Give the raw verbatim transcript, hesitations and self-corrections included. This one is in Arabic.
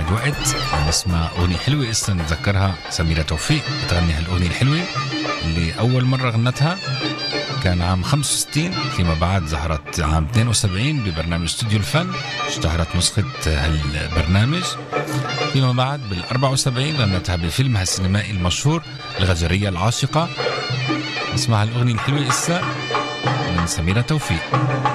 الوقت نسمع أغنية حلوة إسا نتذكرها. سميرة توفيق بتغني هالأغنية الحلوة اللي أول مرة غنتها كان عام خمسة وستين، فيما بعد ظهرت عام اثنين وسبعين ببرنامج استوديو الفن، اشتهرت نسخة هالبرنامج. فيما بعد بالأربعة وسبعين غنتها بفيلمها السينمائي المشهور الغجرية العاشقة. نسمع هالأغنية الحلوة إسا من سميرة توفيق.